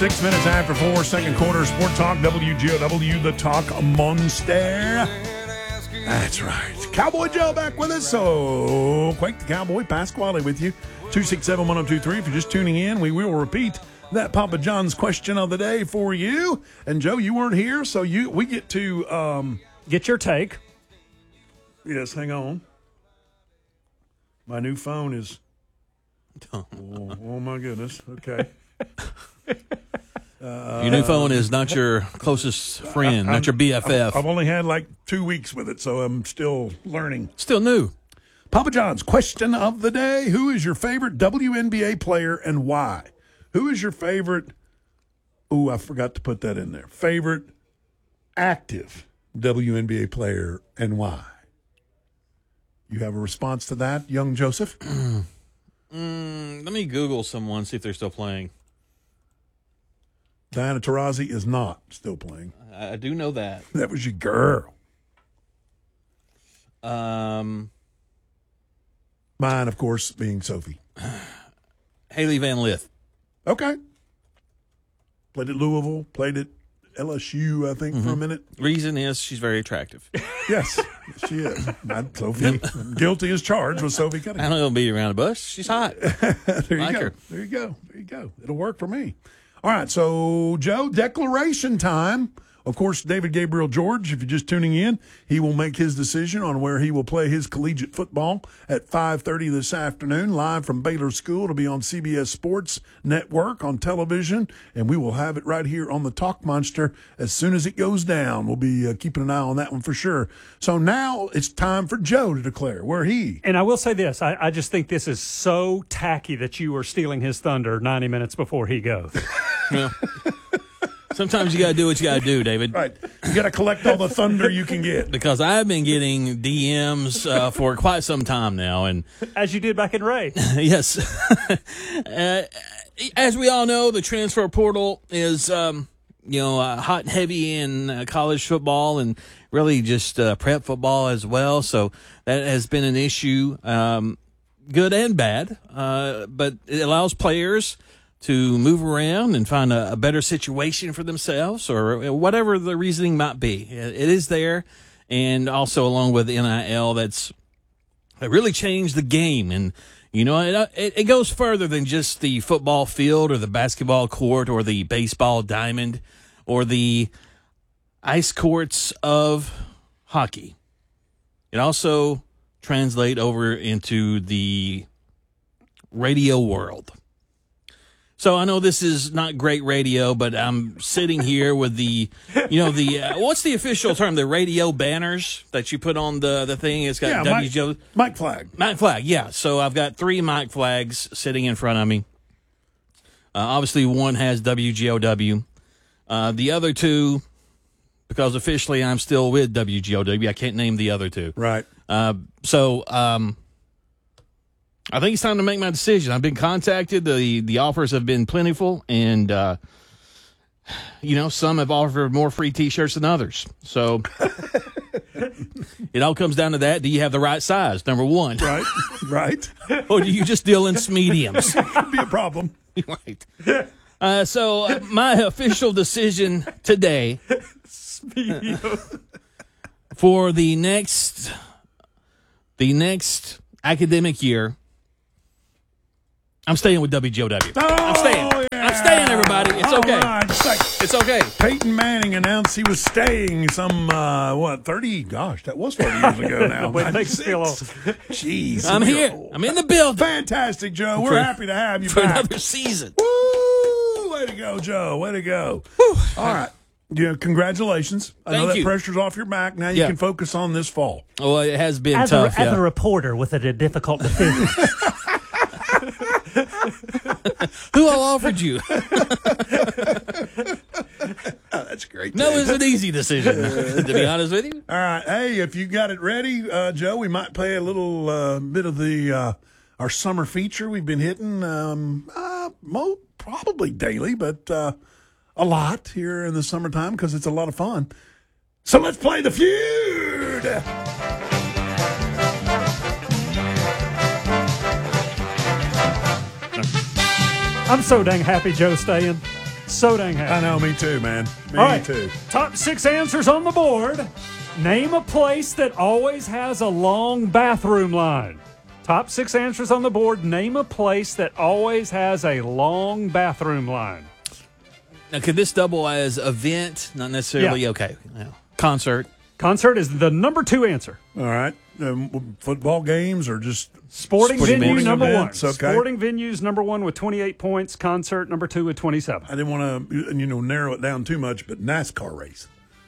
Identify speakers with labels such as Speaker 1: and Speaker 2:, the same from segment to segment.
Speaker 1: 6 minutes after 4, second quarter, Sport Talk, WGOW, the Talk Monster. That's right. Cowboy Joe back with us. So, Quake the Cowboy, Pasquale with you. 267-1023. If you're just tuning in, we will repeat that Papa John's question of the day for you. And, Joe, you weren't here, so we get to
Speaker 2: get your take.
Speaker 1: Yes, hang on. My new phone is... oh my goodness. Okay.
Speaker 3: Your new phone is not your closest friend, not your BFF.
Speaker 1: I've only had like 2 weeks with it, so I'm still learning.
Speaker 3: Still new.
Speaker 1: Papa John's question of the day. Who is your favorite WNBA player and why? Who is your favorite... Oh, I forgot to put that in there. Favorite active WNBA player and why? You have a response to that, young Joseph?
Speaker 3: Let me Google someone, see if they're still playing.
Speaker 1: Diana Taurasi is not still playing.
Speaker 3: I do know that.
Speaker 1: That was your girl.
Speaker 3: Mine,
Speaker 1: of course, being Sophie.
Speaker 3: Hailey Van Lith.
Speaker 1: Okay. Played at Louisville, played at LSU, I think, for a minute.
Speaker 3: Reason is she's very attractive.
Speaker 1: Yes, she is. Sophie, guilty as charged with Sophie Cunningham.
Speaker 3: I don't know, beat around the bush. She's hot.
Speaker 1: There you
Speaker 3: like
Speaker 1: go.
Speaker 3: her.
Speaker 1: There you go. There you go. It'll work for me. All right, so, Joe, declaration time. Of course, David Gabriel George, if you're just tuning in, he will make his decision on where he will play his collegiate football at 5:30 this afternoon, live from Baylor School. It'll be on CBS Sports Network on television, and we will have it right here on the Talk Monster as soon as it goes down. We'll be keeping an eye on that one for sure. So now it's time for Joe to declare where he...
Speaker 2: And I will say this, I just think this is so tacky that you are stealing his thunder 90 minutes before he goes.
Speaker 3: Yeah. Sometimes you got to do what you got to do, David.
Speaker 1: Right. You got to collect all the thunder you can get.
Speaker 3: Because I've been getting DMs for quite some time now. And
Speaker 2: as you did back in Ray.
Speaker 3: Yes. As we all know, the transfer portal is, hot and heavy in college football and really just prep football as well. So that has been an issue, good and bad. But it allows players to move around and find a better situation for themselves or whatever the reasoning might be. It is there. And also along with NIL, it really changed the game. And, it goes further than just the football field or the basketball court or the baseball diamond or the ice courts of hockey. It also translates over into the radio world. So I know this is not great radio, but I'm sitting here with what's the official term? The radio banners that you put on the thing. It's got WGO.
Speaker 1: Mike flag.
Speaker 3: Mike flag, yeah. So I've got 3 Mike flags sitting in front of me. Obviously, one has WGOW. The other 2, because officially I'm still with WGOW, I can't name the other 2.
Speaker 1: Right.
Speaker 3: I think it's time to make my decision. I've been contacted. The offers have been plentiful, and some have offered more free T-shirts than others. So it all comes down to that. Do you have the right size? Number one,
Speaker 1: right,
Speaker 3: or do you just deal in mediums?
Speaker 1: Could be a problem,
Speaker 3: right? So my official decision today for the next academic year. I'm staying with WGOW. I'm staying.
Speaker 1: Yeah.
Speaker 3: I'm staying, everybody. It's okay.
Speaker 1: Right.
Speaker 3: It's okay.
Speaker 1: Peyton Manning announced he was staying some, 30? Gosh, that was 40 years ago now. Jeez.
Speaker 3: I'm here. I'm in the building.
Speaker 1: Fantastic, Joe. We're happy to have you
Speaker 3: for
Speaker 1: back.
Speaker 3: another season.
Speaker 1: Woo! Way to go, Joe. Way to go. Woo. All right. Yeah, congratulations. I know that pressure's off your back. Now you can focus on this fall.
Speaker 3: Well, it has been tough.
Speaker 2: As a reporter with a difficult decision.
Speaker 3: Who all offered you?
Speaker 1: That's great.
Speaker 3: No, it's an easy decision, to be honest with you.
Speaker 1: All right. Hey, if you got it ready, Joe, we might play a little bit of our summer feature we've been hitting probably daily, but a lot here in the summertime because it's a lot of fun. So let's play the feud.
Speaker 2: I'm so dang happy Joe's staying. So dang happy.
Speaker 1: I know, me too, man. Me
Speaker 2: All right.
Speaker 1: too.
Speaker 2: Top 6 answers on the board. Name a place that always has a long bathroom line. Top 6 answers on the board. Name a place that always has a long bathroom line.
Speaker 3: Now, could this double as event? Not necessarily.
Speaker 2: Yeah.
Speaker 3: Okay. Yeah. Concert.
Speaker 2: Concert is the number 2 answer.
Speaker 1: All right. Football games or just
Speaker 2: Sporting venue
Speaker 3: events.
Speaker 2: number 1.
Speaker 1: Events, okay.
Speaker 2: Sporting venues number 1 with 28 points. Concert number 2 with 27.
Speaker 1: I didn't want to, narrow it down too much, but NASCAR race.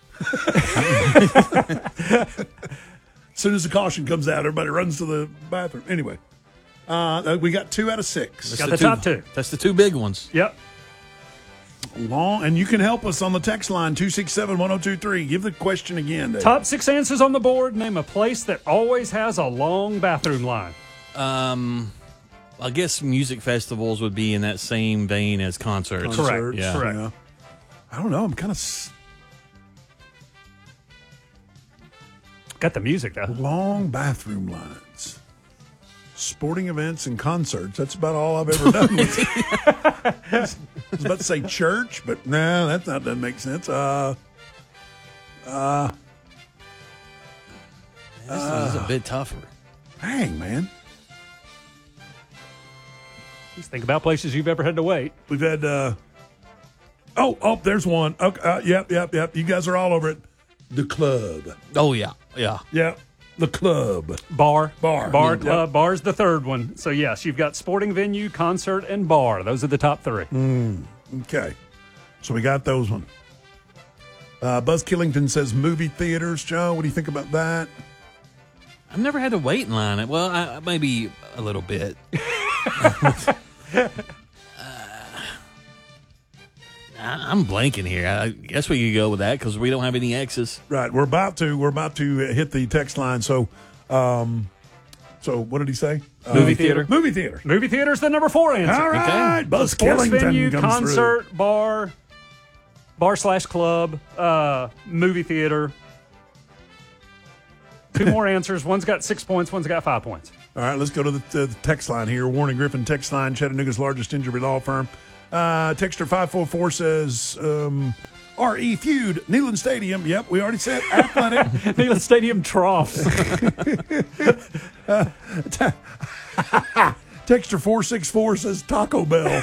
Speaker 1: As soon as the caution comes out, everybody runs to the bathroom. Anyway, we got 2 out of 6.
Speaker 2: Got the top 2.
Speaker 3: That's the 2 big ones.
Speaker 2: Yep.
Speaker 1: Long, and you can help us on the text line 267-1023. Give the question again, Dave.
Speaker 2: Top 6 answers on the board. Name a place that always has a long bathroom line.
Speaker 3: I guess music festivals would be in that same vein as concerts.
Speaker 2: Correct.
Speaker 3: Yeah.
Speaker 2: Correct.
Speaker 1: Yeah. I don't know. I'm kind of
Speaker 2: Got the music, though.
Speaker 1: long bathroom lines. Sporting events and concerts. That's about all I've ever done. I was about to say church, but no, that doesn't make sense.
Speaker 3: This is a bit tougher.
Speaker 1: Dang, man.
Speaker 2: Just think about places you've ever had to wait.
Speaker 1: We've had, there's one. Okay, yep. You guys are all over it. The club.
Speaker 3: Oh, yeah. Yeah.
Speaker 1: Yep. The club.
Speaker 2: Bar.
Speaker 1: Bar.
Speaker 2: Club.
Speaker 1: Yep.
Speaker 2: Bar's the third one. So, yes, you've got sporting venue, concert, and bar. Those are the top 3.
Speaker 1: Okay. So we got those one. Buzz Killington says movie theaters. Joe, what do you think about that?
Speaker 3: I've never had to wait in line. Well, maybe a little bit. I'm blanking here. I guess we could go with that because we don't have any X's.
Speaker 1: Right. We're about to hit the text line. So what did he say?
Speaker 3: Movie theater.
Speaker 1: Movie theater.
Speaker 2: Movie theater's the number 4 answer.
Speaker 1: All right. Buzz
Speaker 2: Sports
Speaker 1: Killington
Speaker 2: venue,
Speaker 1: comes
Speaker 2: concert, bar / club, movie theater. 2 more answers. One's got 6 points. One's got 5 points.
Speaker 1: All right, let's go to the text line here. Warren and Griffin text line, Chattanooga's largest injury law firm. Texter 544 says, RE Feud, Neyland Stadium. Yep, we already said athletic.
Speaker 2: Neyland Stadium troughs.
Speaker 1: Texter 464 says Taco Bell.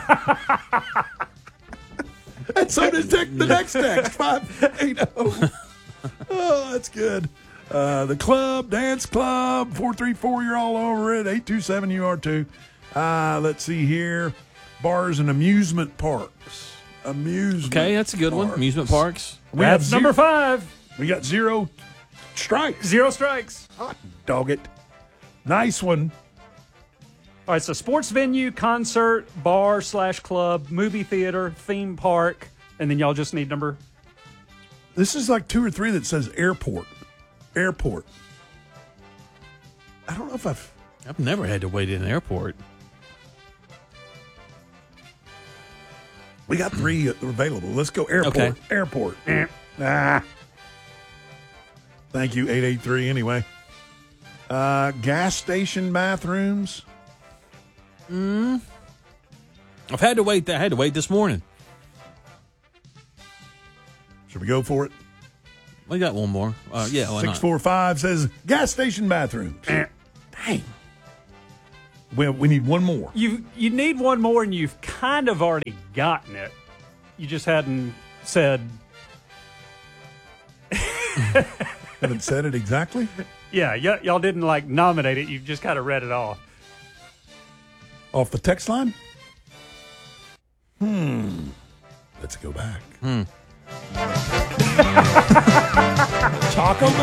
Speaker 1: And so did the next text, 580. Oh, that's good. The club, dance club, 434, you're all over it. 827, you are too. Let's see here. Bars and amusement parks.
Speaker 3: Okay, that's a good one. Amusement parks.
Speaker 2: That's number 5.
Speaker 1: We got 0 strikes.
Speaker 2: 0 strikes.
Speaker 1: Hot dog it. Nice one.
Speaker 2: All right, so sports venue, concert, bar / club, movie theater, theme park, and then y'all just need number.
Speaker 1: This is like 2 or 3 that says airport. Airport. I don't know if
Speaker 3: I've never had to wait in an airport.
Speaker 1: We got 3 available. Let's go airport.
Speaker 3: Okay.
Speaker 1: Airport. Thank you, 883 anyway. Gas station bathrooms.
Speaker 3: I've had to wait. I had to wait this morning.
Speaker 1: Should we go for it?
Speaker 3: We got one more. Yeah, why not?
Speaker 1: 645 says gas station bathrooms. Dang. We need one more.
Speaker 2: You need one more, and you've kind of already gotten it. You just hadn't said.
Speaker 1: Haven't said it exactly?
Speaker 2: Yeah, y'all didn't nominate it. You've just kind of read it off.
Speaker 1: Off the text line? Let's go back. Taco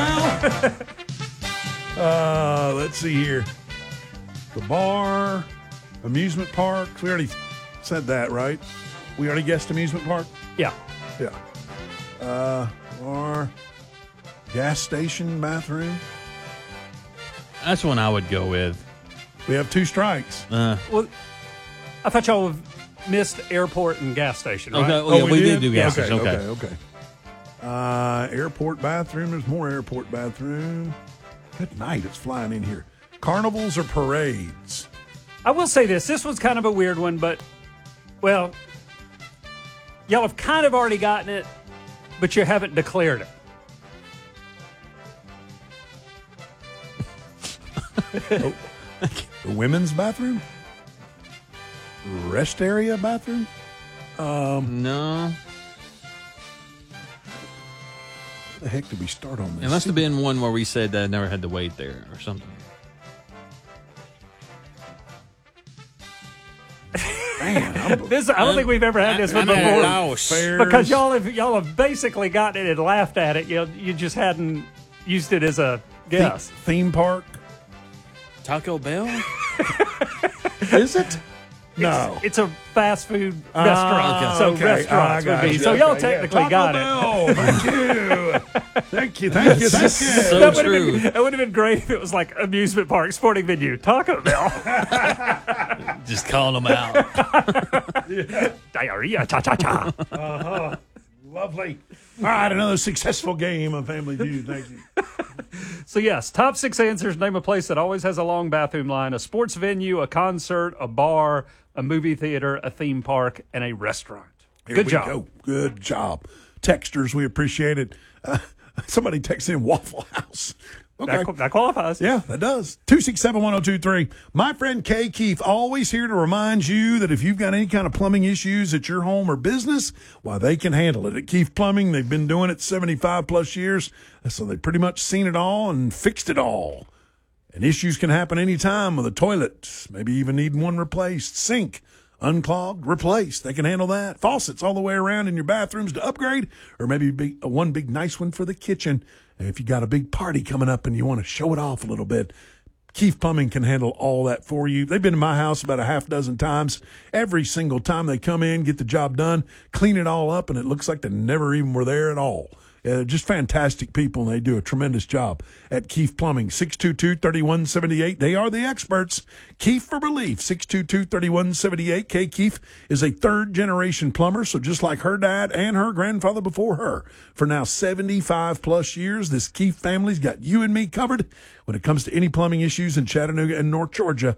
Speaker 1: Bell? Let's see here. The bar, amusement parks. We already said that, right? We already guessed amusement park?
Speaker 2: Yeah.
Speaker 1: Yeah. Bar, gas station bathroom.
Speaker 3: That's one I would go with.
Speaker 1: We have 2 strikes.
Speaker 2: Well, I thought y'all have missed airport and gas station, right?
Speaker 3: Okay. Oh, yeah, we did do gas station.
Speaker 1: Okay. Airport bathroom. There's more airport bathroom. Good night. It's flying in here. Carnivals or parades?
Speaker 2: I will say this. This was kind of a weird one, but, well, y'all have kind of already gotten it, but you haven't declared it.
Speaker 1: The women's bathroom? Rest area bathroom?
Speaker 3: No.
Speaker 1: How the heck did we start on this?
Speaker 3: It must have been one where we said that I never had to wait there or something.
Speaker 1: Man,
Speaker 2: I don't think we've ever had this one before. Because y'all have basically gotten it and laughed at it. You just hadn't used it as a guess.
Speaker 1: Theme park?
Speaker 3: Taco Bell?
Speaker 1: Is it? No.
Speaker 2: It's a fast food restaurant. So
Speaker 1: okay.
Speaker 2: restaurants would be. So y'all technically got it.
Speaker 1: Thank you. Thank you.
Speaker 3: So true.
Speaker 2: It would have been great if it was like amusement park, sporting venue, Taco Bell.
Speaker 3: Just calling them out.
Speaker 2: Diarrhea, cha-cha-cha.
Speaker 1: Lovely. All right, another successful game of Family Feud. Thank you.
Speaker 2: So, yes, top 6 answers. Name a place that always has a long bathroom line, a sports venue, a concert, a bar, a movie theater, a theme park, and a restaurant. Good job.
Speaker 1: Go. Good job. Texters, we appreciate it. Somebody texted in Waffle House. Okay.
Speaker 2: That qualifies.
Speaker 1: Yeah, that does. 267-1023. My friend Kay Keefe, always here to remind you that if you've got any kind of plumbing issues at your home or business, well, they can handle it. At Keefe Plumbing, they've been doing it 75-plus years, so they've pretty much seen it all and fixed it all. And issues can happen anytime with a toilet, maybe even needing one replaced, sink, unclogged, replaced. They can handle that. Faucets all the way around in your bathrooms to upgrade, or maybe one big nice one for the kitchen. And if you got a big party coming up and you want to show it off a little bit, Keefe Plumbing can handle all that for you. They've been in my house about a half dozen times. Every single time they come in, get the job done, clean it all up, and it looks like they never even were there at all. Just fantastic people, and they do a tremendous job at Keefe Plumbing. 622-3178. They are the experts. Keefe for Relief, 622-3178. Kay Keefe is a third-generation plumber, so just like her dad and her grandfather before her, for now 75-plus years, this Keefe family's got you and me covered when it comes to any plumbing issues in Chattanooga and North Georgia.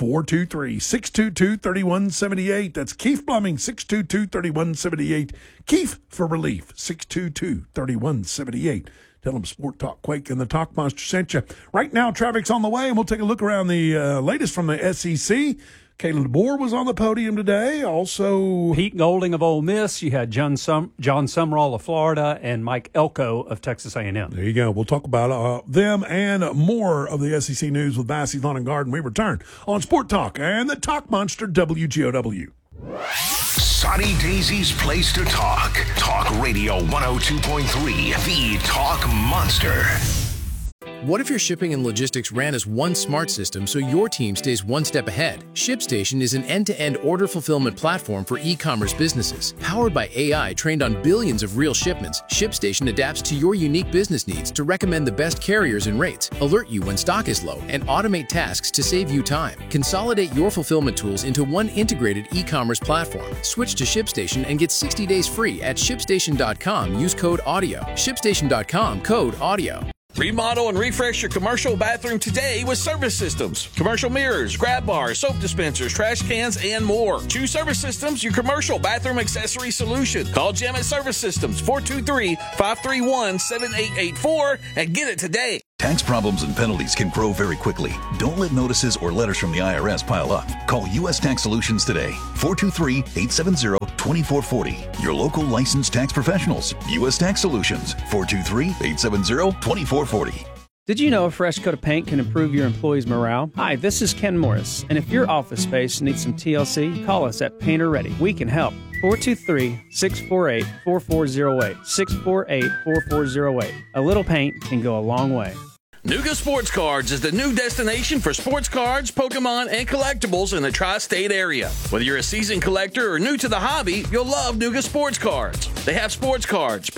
Speaker 1: 423-622-3178. That's Keefe Plumbing, 622-3178. Keefe for Relief, 622-3178. Tell them Sport Talk Quake and the Talk Monster sent you. Right now, traffic's on the way, and we'll take a look around the latest from the SEC. Kayla DeBoer was on the podium today. Also,
Speaker 2: Pete Golding of Ole Miss. You had John Sumrall of Florida and Mike Elko of Texas A&M.
Speaker 1: There you go. We'll talk about them and more of the SEC news with Massey's Lawn and Garden. We return on Sport Talk and the Talk Monster WGOW.
Speaker 4: Sonny Daisy's place to talk. Talk Radio 102.3, the Talk Monster.
Speaker 5: What if your shipping and logistics ran as one smart system so your team stays one step ahead? ShipStation is an end-to-end order fulfillment platform for e-commerce businesses. Powered by AI trained on billions of real shipments, ShipStation adapts to your unique business needs to recommend the best carriers and rates, alert you when stock is low, and automate tasks to save you time. Consolidate your fulfillment tools into one integrated e-commerce platform. Switch to ShipStation and get 60 days free at ShipStation.com. Use code AUDIO. ShipStation.com, code AUDIO.
Speaker 6: Remodel and refresh your commercial bathroom today with Service Systems. Commercial mirrors, grab bars, soap dispensers, trash cans, and more. Choose Service Systems, your commercial bathroom accessory solution. Call Jim at Service Systems, 423-531-7884, and get it today.
Speaker 7: Tax problems and penalties can grow very quickly. Don't let notices or letters from the IRS pile up. Call U.S. Tax Solutions today, 423-870-2440. Your local licensed tax professionals. U.S. Tax Solutions, 423-870-2440.
Speaker 8: Did you know a fresh coat of paint can improve your employees' morale? Hi, this is Ken Morris, and if your office space needs some TLC, call us at Painter Ready. We can help. 423-648-4408. 648-4408. A little paint can go a long way.
Speaker 6: Nuga Sports Cards is the new destination for sports cards, Pokemon, and collectibles in the tri-state area. Whether you're a seasoned collector or new to the hobby, you'll love Nuga Sports Cards. They have sports cards,